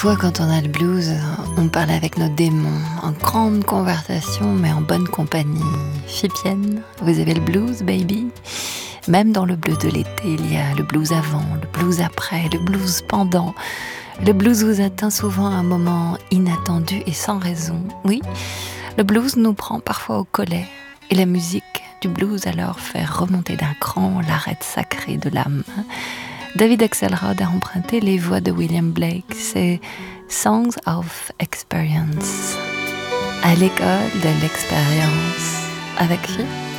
Parfois, quand on a le blues, on parle avec nos démons, en grande conversation, mais en bonne compagnie. Fipienne, vous avez le blues, baby? Même dans le blues de l'été, il y a le blues avant, le blues après, le blues pendant. Le blues vous atteint souvent à un moment inattendu et sans raison. Oui, le blues nous prend parfois au collet. Et la musique du blues alors fait remonter d'un cran l'arête sacrée de l'âme. David Axelrod a emprunté les voix de William Blake, c'est Songs of Experience. À l'école de l'expérience, avec qui?